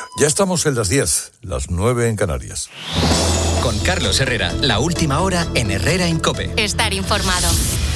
Ya estamos en las 10, las 9 en Canarias. Con Carlos Herrera, la última hora en Herrera en COPE. Estar informado.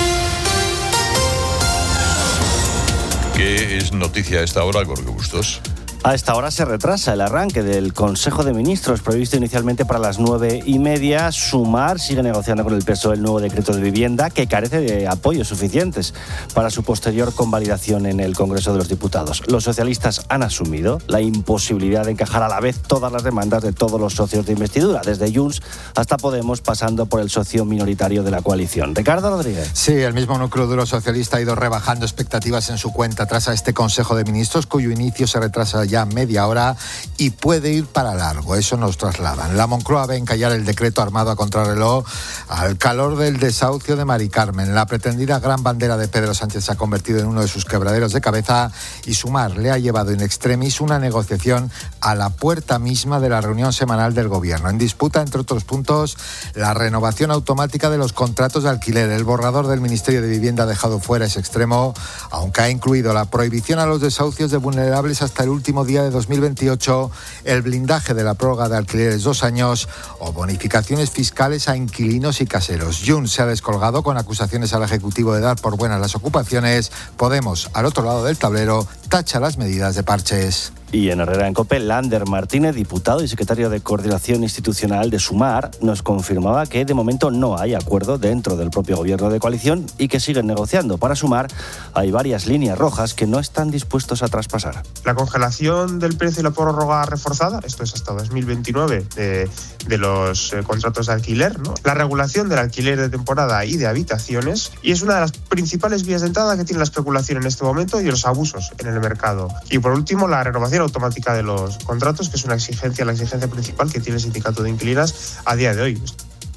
¿Qué es noticia a esta hora, Jorge Bustos? A esta hora se retrasa el arranque del Consejo de Ministros, previsto inicialmente para las 9:30. Sumar sigue negociando con el PSOE el nuevo decreto de vivienda, que carece de apoyos suficientes para su posterior convalidación en el Congreso de los Diputados. Los socialistas han asumido la imposibilidad de encajar a la vez todas las demandas de todos los socios de investidura, desde Junts hasta Podemos, pasando por el socio minoritario de la coalición. Ricardo Rodríguez. Sí, el mismo núcleo duro socialista ha ido rebajando expectativas en su cuenta tras a este Consejo de Ministros, cuyo inicio se retrasa ya media hora y puede ir para largo. Eso nos trasladan. La Moncloa ve encallar el decreto armado a contrarreloj al calor del desahucio de Mari Carmen. La pretendida gran bandera de Pedro Sánchez se ha convertido en uno de sus quebraderos de cabeza, y Sumar le ha llevado in extremis una negociación a la puerta misma de la reunión semanal del Gobierno. En disputa, entre otros puntos, la renovación automática de los contratos de alquiler. El borrador del Ministerio de Vivienda ha dejado fuera ese extremo, aunque ha incluido la prohibición a los desahucios de vulnerables hasta el último día de 2028, el blindaje de la prórroga de alquileres 2 años o bonificaciones fiscales a inquilinos y caseros. Junts se ha descolgado con acusaciones al Ejecutivo de dar por buenas las ocupaciones. Podemos, al otro lado del tablero, tacha las medidas de parches. Y en Herrera en COPE, Lander Martínez, diputado y secretario de Coordinación Institucional de Sumar, nos confirmaba que de momento no hay acuerdo dentro del propio gobierno de coalición y que siguen negociando. Para Sumar hay varias líneas rojas que no están dispuestos a traspasar. La congelación del precio y la prórroga reforzada, esto es hasta 2029 de los contratos de alquiler, ¿no? La regulación del alquiler de temporada y de habitaciones, y es una de las principales vías de entrada que tiene la especulación en este momento y los abusos en el mercado. Y por último, la renovación automática de los contratos, que es la exigencia principal que tiene el sindicato de inquilinas a día de hoy.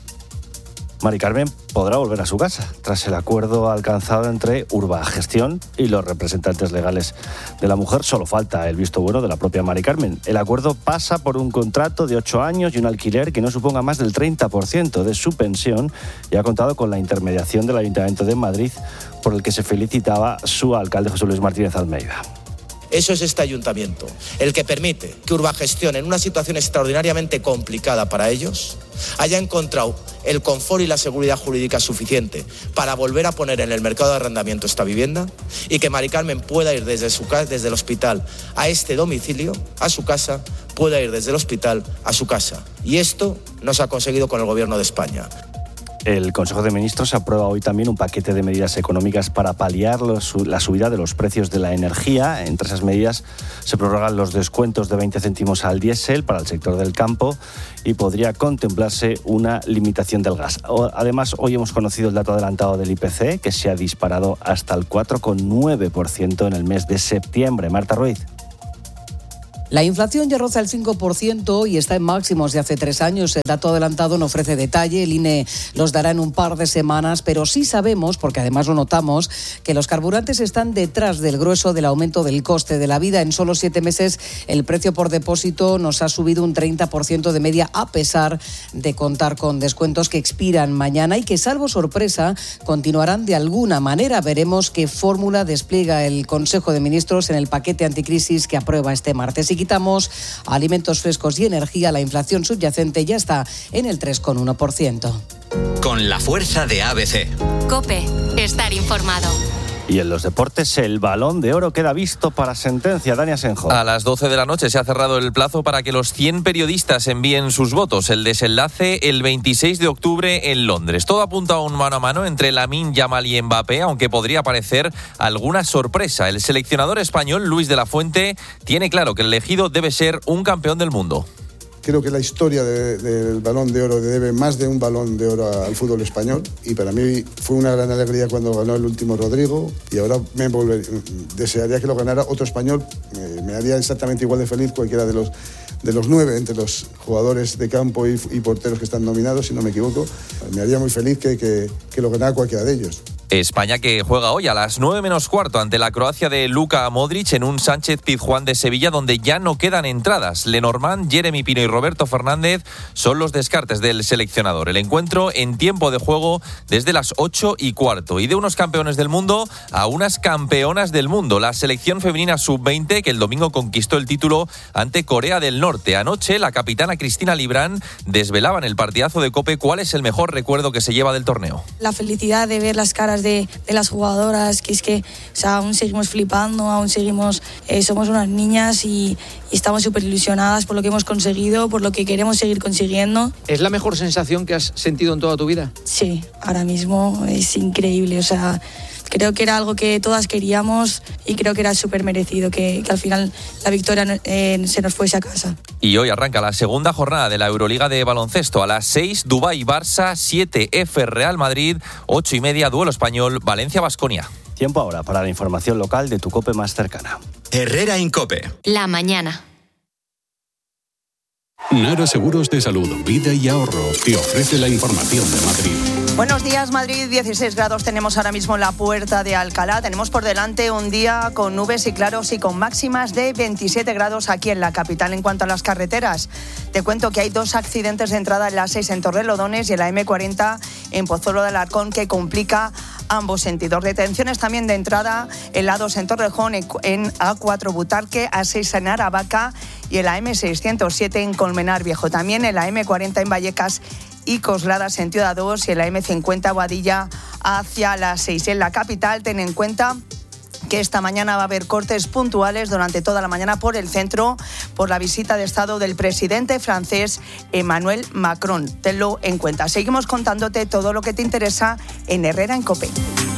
Mari Carmen podrá volver a su casa tras el acuerdo alcanzado entre Urbagestión y los representantes legales de la mujer. Solo falta el visto bueno de la propia Mari Carmen. El acuerdo pasa por un contrato de 8 años y un alquiler que no suponga más del 30% de su pensión, y ha contado con la intermediación del Ayuntamiento de Madrid, por el que se felicitaba su alcalde José Luis Martínez Almeida. Eso es este ayuntamiento, el que permite que Urbagestión, en una situación extraordinariamente complicada para ellos, haya encontrado el confort y la seguridad jurídica suficiente para volver a poner en el mercado de arrendamiento esta vivienda, y que Mari Carmen pueda ir desde el hospital a este domicilio, a su casa, pueda ir desde el hospital a su casa. Y esto no se ha conseguido con el Gobierno de España. El Consejo de Ministros aprueba hoy también un paquete de medidas económicas para paliar la subida de los precios de la energía. Entre esas medidas se prorrogan los descuentos de 20 céntimos al diésel para el sector del campo y podría contemplarse una limitación del gas. Además, hoy hemos conocido el dato adelantado del IPC, que se ha disparado hasta el 4,9% en el mes de septiembre. Marta Ruiz. La inflación ya roza el 5% y está en máximos de hace 3 años. El dato adelantado no ofrece detalle, el INE los dará en un par de semanas, pero sí sabemos, porque además lo notamos, que los carburantes están detrás del grueso del aumento del coste de la vida. En solo 7 meses el precio por depósito nos ha subido un 30% de media, a pesar de contar con descuentos que expiran mañana y que, salvo sorpresa, continuarán de alguna manera. Veremos qué fórmula despliega el Consejo de Ministros en el paquete anticrisis que aprueba este martes. Y quitamos alimentos frescos y energía, la inflación subyacente ya está en el 3,1%. Con la fuerza de ABC. COPE, estar informado. Y en los deportes, el Balón de Oro queda visto para sentencia. Dani Asenjo. A las 12 de la noche se ha cerrado el plazo para que los 100 periodistas envíen sus votos. El desenlace el 26 de octubre en Londres. Todo apunta a un mano a mano entre Lamine Yamal y Mbappé, aunque podría parecer alguna sorpresa. El seleccionador español, Luis de la Fuente, tiene claro que el elegido debe ser un campeón del mundo. Creo que la historia del Balón de Oro debe más de un Balón de Oro al fútbol español, y para mí fue una gran alegría cuando ganó el último Rodrigo, y ahora desearía que lo ganara otro español. Me haría exactamente igual de feliz cualquiera de los 9 entre los jugadores de campo y porteros que están nominados, si no me equivoco. Me haría muy feliz que lo ganara cualquiera de ellos. España que juega hoy a las 9 menos cuarto ante la Croacia de Luka Modric en un Sánchez-Pizjuán de Sevilla donde ya no quedan entradas. Lenormand, Jeremy Pino y Roberto Fernández son los descartes del seleccionador. El encuentro en tiempo de juego desde las 8:15. Y de unos campeones del mundo a unas campeonas del mundo. La selección femenina sub-20 que el domingo conquistó el título ante Corea del Norte. Anoche la capitana Cristina Librán desvelaba en el partidazo de COPE cuál es el mejor recuerdo que se lleva del torneo. La felicidad de ver las caras de las jugadoras, que es que aún seguimos flipando, aún seguimos, somos unas niñas y estamos súper ilusionadas por lo que hemos conseguido, por lo que queremos seguir consiguiendo. ¿Es la mejor sensación que has sentido en toda tu vida? Sí, ahora mismo es increíble, creo que era algo que todas queríamos y creo que era súper merecido que al final la victoria se nos fuese a casa. Y hoy arranca la segunda jornada de la Euroliga de baloncesto. A las 6, Dubái-Barça, 7, F Real Madrid, 8:30, duelo español, Valencia-Baskonia. Tiempo ahora para la información local de tu COPE más cercana. Herrera Incope. La mañana. Nara Seguros de Salud, Vida y Ahorro te ofrece la información de Madrid. Buenos días, Madrid. 16 grados tenemos ahora mismo en la Puerta de Alcalá. Tenemos por delante un día con nubes y claros y con máximas de 27 grados aquí en la capital. En cuanto a las carreteras, te cuento que hay 2 accidentes de entrada en la 6 en Torrelodones y en la M40 en Pozuelo de Alarcón que complica ambos sentidos. Retenciones también de entrada en la 2 en Torrejón, en A4 Butarque, A6 en Aravaca y en la M607 en Colmenar Viejo. También en la M40 en Vallecas y Coslada sentido A2 y en la M50 Boadilla hacia la 6. En la capital, ten en cuenta que esta mañana va a haber cortes puntuales durante toda la mañana por el centro por la visita de Estado del presidente francés Emmanuel Macron. Tenlo en cuenta. Seguimos contándote todo lo que te interesa en Herrera en COPE.